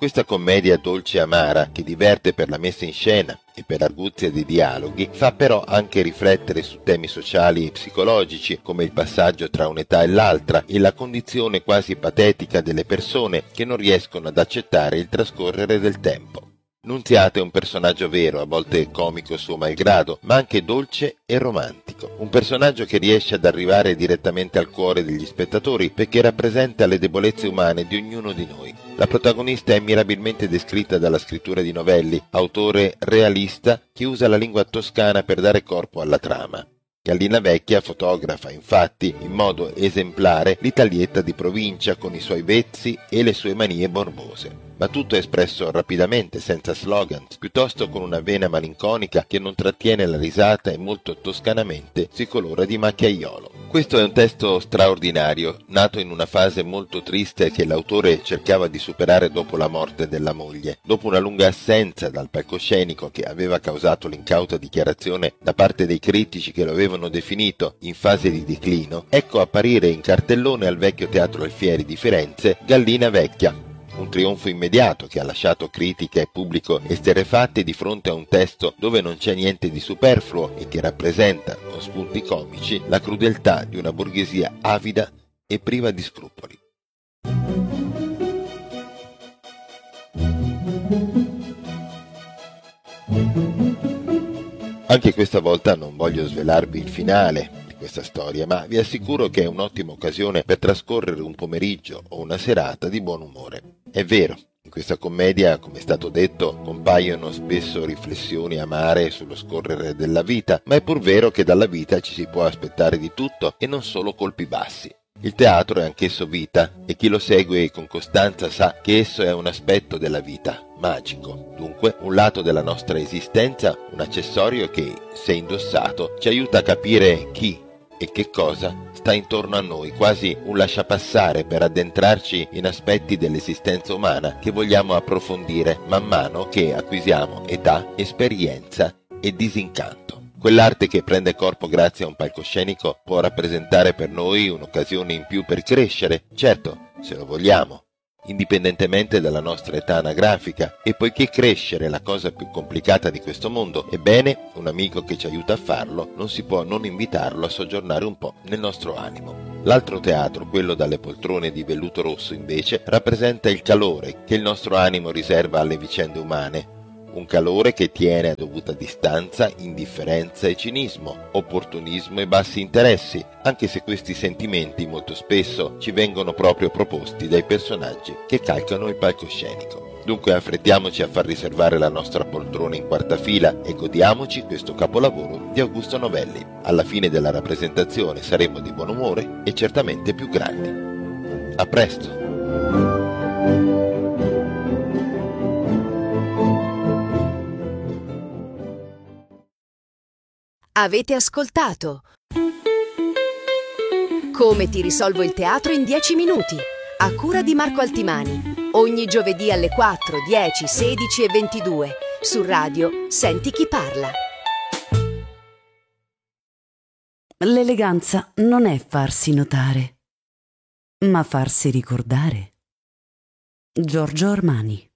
Questa commedia dolce e amara, che diverte per la messa in scena e per l'arguzia dei dialoghi, fa però anche riflettere su temi sociali e psicologici, come il passaggio tra un'età e l'altra e la condizione quasi patetica delle persone che non riescono ad accettare il trascorrere del tempo. Nunziata è un personaggio vero, a volte comico suo malgrado, ma anche dolce e romantico. Un personaggio che riesce ad arrivare direttamente al cuore degli spettatori perché rappresenta le debolezze umane di ognuno di noi. La protagonista è mirabilmente descritta dalla scrittura di Novelli, autore realista che usa la lingua toscana per dare corpo alla trama. Gallina Vecchia fotografa, infatti, in modo esemplare l'Italietta di provincia con i suoi vezzi e le sue manie morbose. Ma tutto è espresso rapidamente, senza slogan, piuttosto con una vena malinconica che non trattiene la risata e molto toscanamente si colora di macchiaiolo. Questo è un testo straordinario, nato in una fase molto triste che l'autore cercava di superare dopo la morte della moglie. Dopo una lunga assenza dal palcoscenico che aveva causato l'incauta dichiarazione da parte dei critici che lo avevano definito in fase di declino, ecco apparire in cartellone al Vecchio Teatro Alfieri di Firenze Gallina Vecchia. Un trionfo immediato che ha lasciato critica e pubblico esterrefatti di fronte a un testo dove non c'è niente di superfluo e che rappresenta, con spunti comici, la crudeltà di una borghesia avida e priva di scrupoli. Anche questa volta non voglio svelarvi il finale di questa storia, ma vi assicuro che è un'ottima occasione per trascorrere un pomeriggio o una serata di buon umore. È vero, in questa commedia, come è stato detto, compaiono spesso riflessioni amare sullo scorrere della vita, ma è pur vero che dalla vita ci si può aspettare di tutto e non solo colpi bassi. Il teatro è anch'esso vita e chi lo segue con costanza sa che esso è un aspetto della vita, magico, dunque un lato della nostra esistenza, un accessorio che, se indossato, ci aiuta a capire chi e che cosa sta intorno a noi, quasi un lasciapassare per addentrarci in aspetti dell'esistenza umana che vogliamo approfondire man mano che acquisiamo età, esperienza e disincanto. Quell'arte che prende corpo grazie a un palcoscenico può rappresentare per noi un'occasione in più per crescere, certo, se lo vogliamo, indipendentemente dalla nostra età anagrafica, e poiché crescere è la cosa più complicata di questo mondo, ebbene, un amico che ci aiuta a farlo non si può non invitarlo a soggiornare un po' nel nostro animo. L'altro teatro, quello dalle poltrone di velluto rosso, invece, rappresenta il calore che il nostro animo riserva alle vicende umane. Un calore che tiene a dovuta distanza indifferenza e cinismo, opportunismo e bassi interessi, anche se questi sentimenti molto spesso ci vengono proprio proposti dai personaggi che calcano il palcoscenico. Dunque affrettiamoci a far riservare la nostra poltrona in quarta fila e godiamoci questo capolavoro di Augusto Novelli. Alla fine della rappresentazione saremo di buon umore e certamente più grandi. A presto! Avete ascoltato Come ti risolvo il teatro in 10 minuti, a cura di Marco Altimani, ogni giovedì alle 4, 10, 16 e 22 su Radio Senti chi parla. L'eleganza non è farsi notare, ma farsi ricordare. Giorgio Armani.